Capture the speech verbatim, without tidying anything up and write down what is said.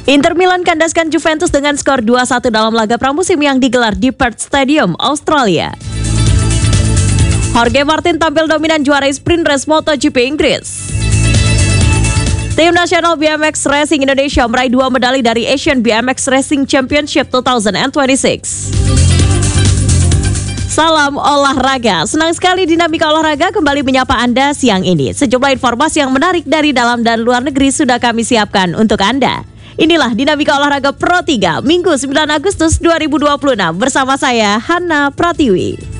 Inter Milan kandaskan Juventus dengan skor dua satu dalam laga pramusim yang digelar di Perth Stadium, Australia. Jorge Martin tampil dominan juara sprint race MotoGP Inggris. Tim nasional B M X Racing Indonesia meraih dua medali dari Asian B M X Racing Championship dua ribu dua puluh enam. Salam olahraga, senang sekali Dinamika Olahraga kembali menyapa Anda siang ini. Sejumlah informasi yang menarik dari dalam dan luar negeri sudah kami siapkan untuk Anda. Inilah Dinamika Olahraga Pro tiga, Minggu sembilan Agustus dua ribu dua puluh enam bersama saya, Hana Pratiwi.